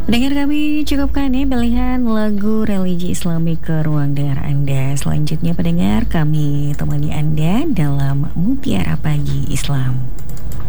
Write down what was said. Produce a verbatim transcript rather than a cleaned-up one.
Pendengar kami cukupkan ya pilihan lagu religi Islami ke ruang dengar Anda. Selanjutnya pendengar kami temani Anda dalam Mutiara Pagi Islam.